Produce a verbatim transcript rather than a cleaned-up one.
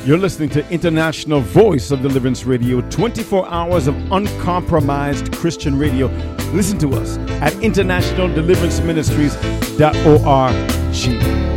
You're listening to International Voice of Deliverance Radio, twenty-four hours of uncompromised Christian radio. Listen to us at international deliverance ministries dot org.